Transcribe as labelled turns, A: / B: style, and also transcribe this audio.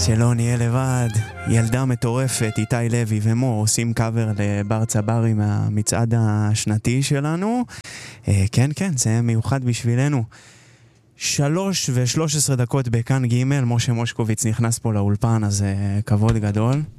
A: שלא נהיה לבד, ילדה מטורפת, איתי לוי ומו עושים קאבר לבר צברי מהמצעד השנתי שלנו. כן, זה מיוחד בשבילנו. 3:13 בכאן ג', משה מושקוביץ נכנס פה לאולפן, אז כבוד גדול.